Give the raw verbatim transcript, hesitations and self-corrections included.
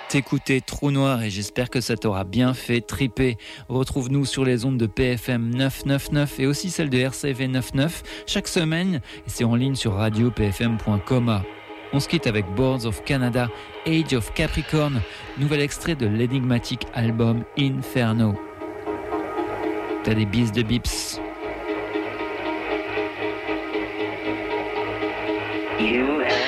T'écouter Trou Noir et j'espère que ça t'aura bien fait triper. Retrouve-nous sur les ondes de P F M neuf cent quatre-vingt-neuf et aussi celles de R C V quatre-vingt-neuf chaque semaine et c'est en ligne sur radio p f m point com. On se quitte avec Boards of Canada, Age of Capricorn, nouvel extrait de l'énigmatique album Inferno. T'as des bises de bips. You